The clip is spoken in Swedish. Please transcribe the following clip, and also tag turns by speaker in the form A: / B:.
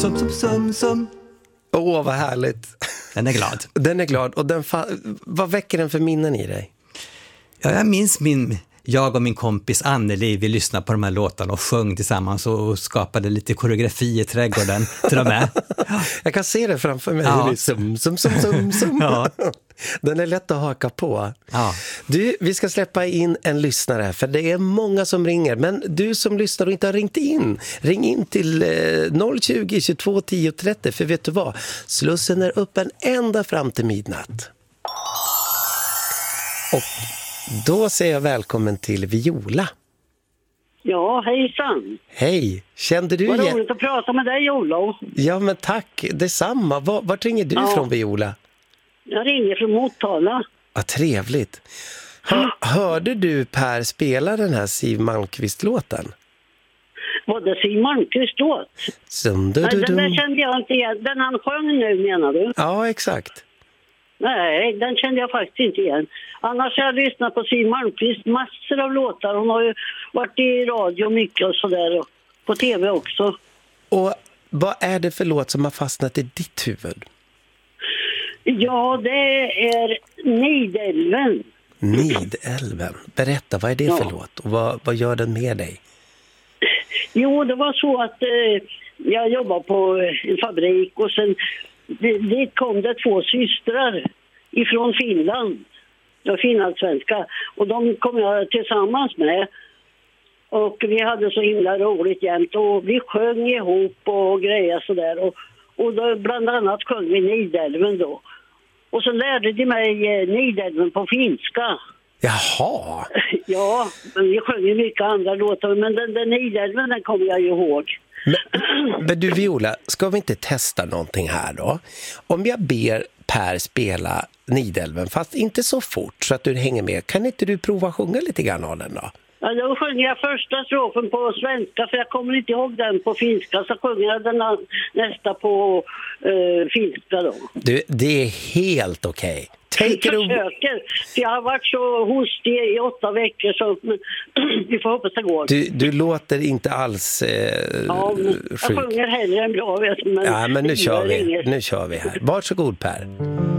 A: Åh, vad härligt.
B: Den är glad.
A: Den är glad. Och vad väcker den för minnen i dig?
B: Ja, jag minns jag och min kompis Anneli, vi lyssnade på de här låtarna och sjöng tillsammans och skapade lite koreografi i trädgården till de här.
A: Jag kan se det framför mig.
B: Ja.
A: Som.
B: Ja.
A: Den är lätt att haka på.
B: Ja.
A: Du, vi ska släppa in en lyssnare, för det är många som ringer. Men du som lyssnar och inte har ringt in, ring in till 020 22 10 30. För vet du vad? Slussen är öppen ända fram till midnatt. Och då säger jag välkommen till Viola.
C: Ja, hejsan.
A: Hej, kände du
C: Vad
A: igen?
C: roligt att prata med dig, Olof.
A: Ja, men tack, detsamma. Vart ringer du från, Viola?
C: Jag ringer från Motala.
A: Vad trevligt. Hörde du Per spela den här Siw Malmkvist-låten?
C: Var det Siw Malmkvist-låt? Nej, den där kände jag inte igen. Den han sjöng nu, menar du?
A: Ja, exakt.
C: Nej, den kände jag faktiskt inte igen. Annars har jag lyssnat på Siw Malmkvist massor av låtar. Hon har ju varit i radio mycket och sådär. Och på tv också.
A: Och vad är det för låt som har fastnat i ditt huvud?
C: Ja, det är Nidelven.
A: Nidelven. Berätta, vad är det för låt? Och vad gör den med dig?
C: Jo, det var så att jag jobbade på en fabrik och sen dit kom det 2 systrar ifrån Finland. De finlandssvenska. Och de kom jag tillsammans med. Och vi hade så himla roligt jämt. Och vi sjöng ihop och grejer sådär. Och då bland annat sjöng vi Nidelven då. Och så lärde de mig Nidelven på finska.
A: Jaha.
C: Ja, men vi sjöng ju mycket andra låtar. Men den Nidelven, den kommer jag ju ihåg.
A: Men du, Viola, ska vi inte testa någonting här då? Om jag ber Per spela Nidelven, fast inte så fort så att du hänger med, kan inte du prova sjunga lite grann av den då?
C: Ja, då sjunger jag första strofen på svenska, för jag kommer inte ihåg den på finska, så sjunger jag den nästa på finska då.
A: Du, det är helt okej.
C: Jag försöker, för jag har varit så hostig i 8 veckor, så vi får hoppas det går.
A: Du låter inte alls
C: sjuk. Jag sjunger hellre än bra, vet du.
A: Men nu kör vi här. Varsågod, Per.